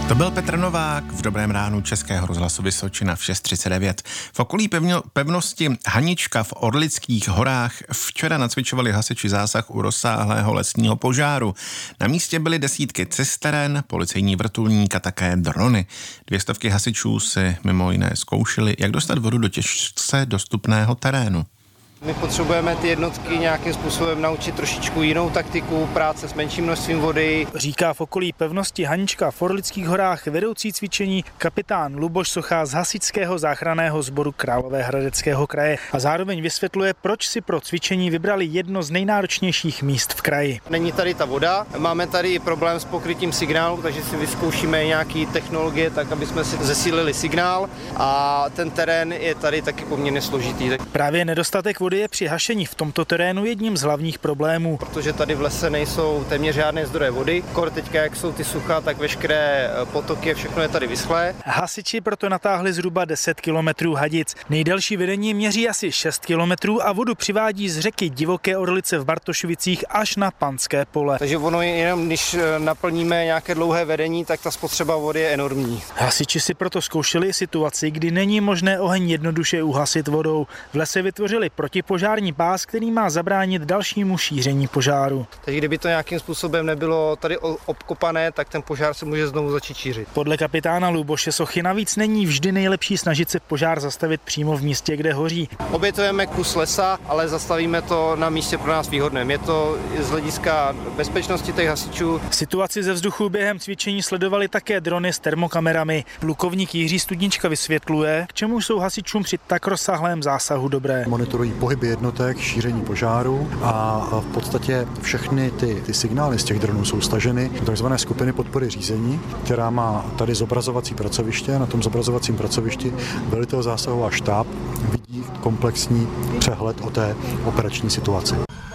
To byl Petr Novák v Dobrém ránu Českého rozhlasu Vysočina v 6:39. V okolí pevnosti Hanička v Orlických horách včera nacvičovali hasiči zásah u rozsáhlého lesního požáru. Na místě byly desítky cisteren, policejní vrtulník a také drony. 200 hasičů si mimo jiné zkoušeli, jak dostat vodu do těžce dostupného terénu. My potřebujeme ty jednotky nějakým způsobem naučit trošičku jinou taktiku práce s menším množstvím vody. Říká v okolí pevnosti Hanička v Orlických horách vedoucí cvičení kapitán Luboš Socha z hasičského záchranného sboru Královéhradeckého kraje a zároveň vysvětluje, proč si pro cvičení vybrali jedno z nejnáročnějších míst v kraji. Není tady ta voda, máme tady i problém s pokrytím signálu, takže si vyzkoušíme nějaké technologie, tak aby jsme si zesílili signál, a ten terén je tady taky poměrně složitý. Právě nedostatek vody je při hašení v tomto terénu jedním z hlavních problémů. Protože tady v lese nejsou téměř žádné zdroje vody. Kor teďka, jak jsou ty sucha, tak veškeré potoky, všechno je tady vyschlé. Hasiči proto natáhli zhruba 10 kilometrů hadic. Nejdelší vedení měří asi 6 kilometrů a vodu přivádí z řeky Divoké Orlice v Bartošovicích až na Panské pole. Takže ono jenom, když naplníme nějaké dlouhé vedení, tak ta spotřeba vody je enormní. Hasiči si proto zkoušeli situaci, kdy není možné oheň jednoduše uhasit vodou. V lese vytvořili protipožární pás, který má zabránit dalšímu šíření požáru. Takže kdyby to nějakým způsobem nebylo tady obkopané, tak ten požár se může znovu začít šířit. Podle kapitána Luboše Sochy navíc není vždy nejlepší snažit se požár zastavit přímo v místě, kde hoří. Obětujeme kus lesa, ale zastavíme to na místě pro nás výhodném. Je to z hlediska bezpečnosti těch hasičů. Situaci ze vzduchu během cvičení sledovali také drony s termokamerami. Plukovník Jiří Studnička vysvětluje, k čemu jsou hasičům při tak rozsáhlém zásahu dobré. Monitorují pohyby jednotek, šíření požáru a v podstatě všechny ty signály z těch dronů jsou staženy do takzvané skupiny podpory řízení, která má tady zobrazovací pracoviště. Na tom zobrazovacím pracovišti velitel zásahu a štáb vidí komplexní přehled o té operační situaci.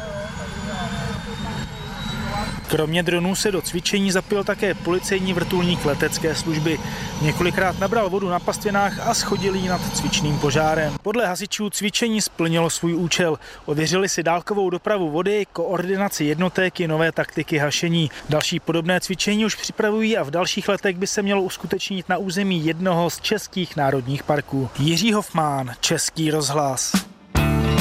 Kromě dronů se do cvičení zapojil také policejní vrtulník letecké služby. Několikrát nabral vodu na pastvinách a schodil ji nad cvičným požárem. Podle hasičů cvičení splnilo svůj účel. Ověřili si dálkovou dopravu vody, koordinaci jednotek i nové taktiky hašení. Další podobné cvičení už připravují a v dalších letech by se mělo uskutečnit na území jednoho z českých národních parků. Jiří Hofmann, Český rozhlas.